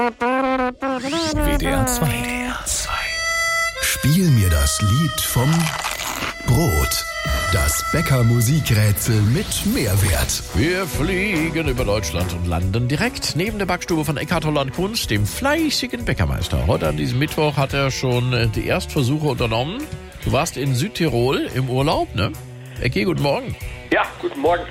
WDR 2. Spiel mir das Lied vom Brot. Das Bäcker-Musikrätsel mit Mehrwert. Wir fliegen über Deutschland und landen direkt neben der Backstube von Eckhard Holland Kunz, dem fleißigen Bäckermeister. Heute an diesem Mittwoch hat er schon die Erstversuche unternommen. Du warst in Südtirol im Urlaub, ne? Ecki, guten Morgen. Ja, guten Morgen.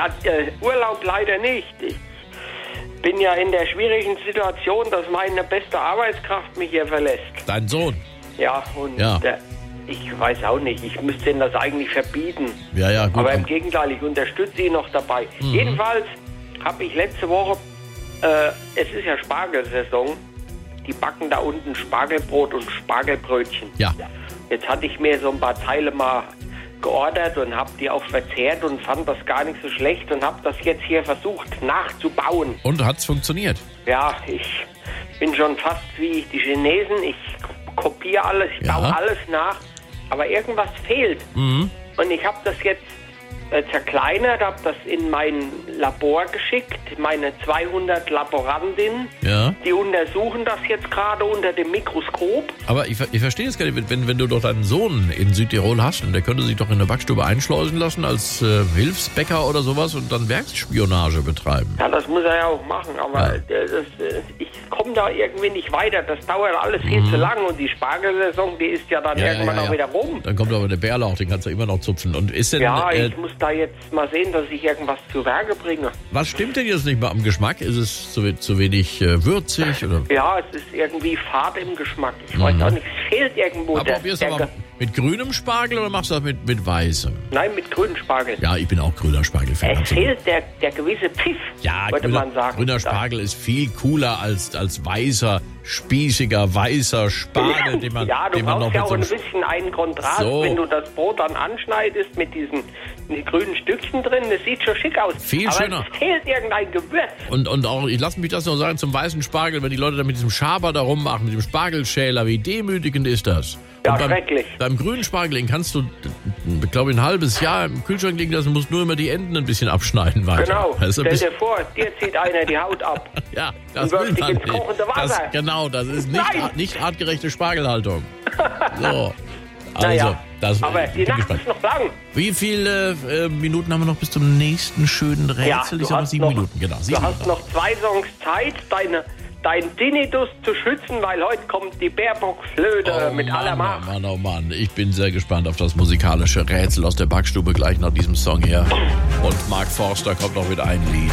Urlaub leider nicht. Ich bin ja in der schwierigen Situation, dass meine beste Arbeitskraft mich hier verlässt. Dein Sohn? Ja, und Ja. Ich weiß auch nicht. Ich müsste ihm das eigentlich verbieten. Ja, gut. Aber im Gegenteil, ich unterstütze ihn noch dabei. Jedenfalls habe ich letzte Woche, es ist ja Spargelsaison, die backen da unten Spargelbrot und Spargelbrötchen. Ja. Jetzt hatte ich mir so ein paar Teile mal geordert und habe die auch verzehrt und fand das gar nicht so schlecht und habe das jetzt hier versucht nachzubauen. Und hat's funktioniert? Ja, ich bin schon fast wie die Chinesen. Ich kopiere alles, ich baue alles nach, aber irgendwas fehlt. Und ich habe das jetzt zerkleinert, habe das in mein Labor geschickt, meine 200 Laborantinnen, Ja. die untersuchen das jetzt gerade unter dem Mikroskop. Aber ich verstehe es gar nicht, wenn du doch deinen Sohn in Südtirol hast und der könnte sich doch in der Backstube einschleusen lassen als Hilfsbäcker oder sowas und dann Werksspionage betreiben. Ja, das muss er ja auch machen, aber ich komme da irgendwie nicht weiter. Das dauert alles viel zu lang und die Spargelsaison, die ist ja dann irgendwann auch wieder rum. Dann kommt aber der Bärlauch, den kannst du immer noch zupfen. Und ist denn, Ja, ich muss da jetzt mal sehen, dass ich irgendwas zu Werke bringe. was stimmt denn jetzt nicht mal am Geschmack? Ist es zu wenig würzig? Oder? Ja, es ist irgendwie fad im Geschmack. Ich weiß auch nicht, es fehlt irgendwo. Aber probierst du aber mit grünem Spargel oder machst du das mit weißem? Nein, mit grünen Spargel. Ja, ich bin auch grüner Spargel-Fan. Es absolut. fehlt der gewisse Pfiff, Ja, würde man sagen. grüner Spargel ist viel cooler als weißer, spießiger, weißer Spargel, den man, ja, du den man noch brauchst ja auch ein mit so bisschen einen Kontrast, So. wenn du das Brot dann anschneidest mit diesen grünen Stückchen drin. Das sieht schon schick aus. Viel aber schöner. Es fehlt irgendein Gewürz. Und auch, ich lasse mich das noch sagen, zum weißen Spargel, wenn die Leute da mit diesem Schaber da rummachen, mit dem Spargelschäler, wie demütigend ist das? Ja, Und schrecklich. Beim grünen Spargel, den kannst du, glaube ich, ein halbes Jahr im Kühlschrank liegen lassen, musst nur immer die Enden ein bisschen abschneiden weiter. Genau. Das ist ein Stell bisschen, dir vor, dir zieht einer die Haut ab. ja, das und wirft will dich man ins nicht. kochende Wasser. Das ist Nein. nicht artgerechte Spargelhaltung. So. Also, Naja, das aber ich die bin Nacht gespannt. ist noch lang. Wie viele Minuten haben wir noch bis zum nächsten schönen Rätsel? Ja, Ich du sag mal hast 7 noch- Minuten, genau. Du 7 hast Minuten. noch 2 Songs Zeit, dein Tinnitus zu schützen, weil heute kommt die Baerbock-Flöte mit aller Macht. Oh Mann, ich bin sehr gespannt auf das musikalische Rätsel aus der Backstube gleich nach diesem Song hier. Und Mark Forster kommt noch mit einem Lied.